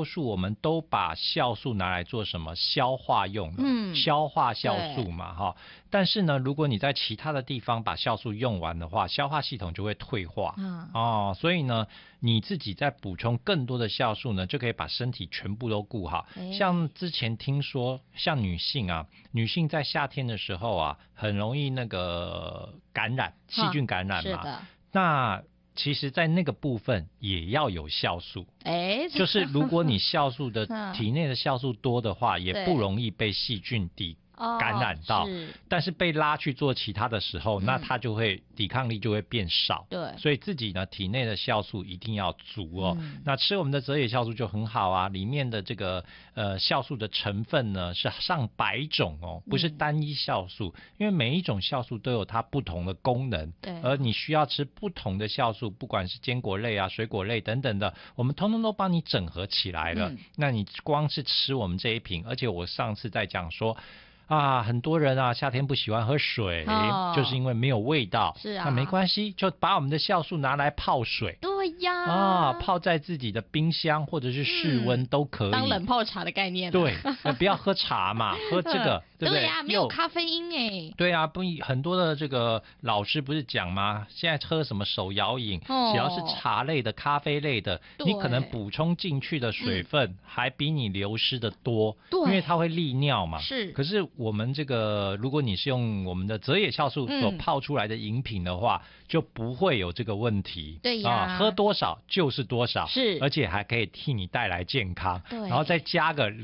多数我们都把酵素拿来做什么消化用的，消化酵素嘛哈。但是呢，如果你在其他的地方把酵素用完的话，消化系统就会退化，所以呢，你自己再补充更多的酵素呢，就可以把身体全部都顾好。像之前听说，像女性在夏天的时候啊，很容易那个感染细菌感染嘛，是的。那其实在那个部分也要有酵素，就是如果你酵素的体内的酵素多的话，也不容易被细菌感染到，但是被拉去做其他的时候，那它就会抵抗力就会变少。对，所以自己呢体内的酵素一定要足哦。那吃我们的泽野酵素就很好啊，里面的这个酵素的成分呢是上百种哦，不是单一酵素，因为每一种酵素都有它不同的功能，对，而你需要吃不同的酵素，不管是坚果类啊、水果类等等的，我们通通都帮你整合起来了。那你光是吃我们这一瓶，而且我上次在讲说。很多人夏天不喜欢喝水，就是因为没有味道。是啊，那没关系，就把我们的酵素拿来泡水。对呀，泡在自己的冰箱或者是室温都可以， 当冷泡茶的概念。 对，不要喝茶嘛，喝这个，对不对？ 对呀，没有咖啡因哎。 对啊，很多的这个老师不是讲吗？现在喝什么手摇饮，只要是茶类的、咖啡类的，你可能补充进去的水分还比你流失的多，因为它会利尿嘛。是，可是我们这个，如果你是用我们的泽野酵素所泡出来的饮品的话，就不会有这个问题。对呀，喝多少就是多少，是，而且还可以替你带来健康。对，然后再加个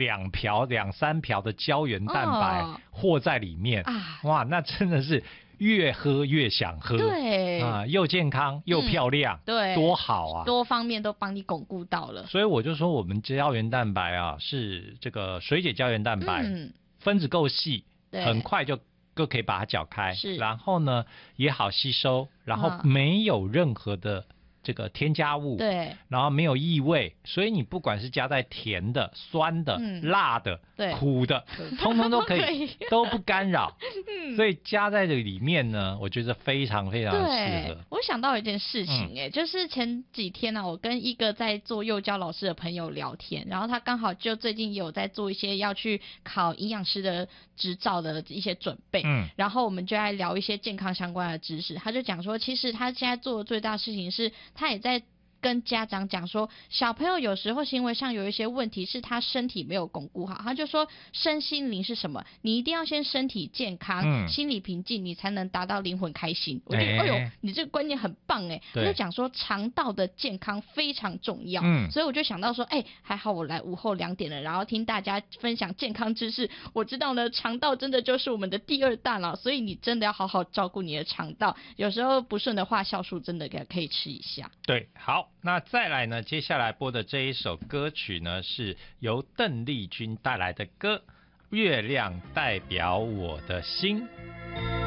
23瓢的胶原蛋白和在里面，哇，那真的是越喝越想喝。对又健康又漂亮，对，多好啊！ 多方面都帮你巩固到了。 所以我就说，我们胶原蛋白是这个水解胶原蛋白。分子够细，很快就可以把它搅开，然后呢也好吸收，然后没有任何的这个添加物，对，然后没有异味，所以你不管是加在甜的、酸的、辣的、苦的，通通都可以，都不干扰。所以加在这里面呢，我觉得非常非常适合。 我想到一件事情就是前几天我跟一个在做幼教老师的朋友聊天，然后他刚好就最近也有在做一些要去考营养师的执照的一些准备，然后我们就在聊一些健康相关的知识。他就讲说，其实他现在做的最大的事情是，他也在跟家长讲说，小朋友有时候行为上有一些问题是他身体没有巩固好，他就说身心灵是什么？你一定要先身体健康，心理平静，你才能达到灵魂开心。我觉得，哎呦，你这个观念很棒哎！他就讲说肠道的健康非常重要，所以我就想到说，还好我来午后2点了，然后听大家分享健康知识，我知道呢，肠道真的就是我们的第2大脑，所以你真的要好好照顾你的肠道，有时候不顺的话，酵素真的可以吃一下。 对，好。那再来呢，接下来播的这一首歌曲呢，是由邓丽君带来的歌《月亮代表我的心》。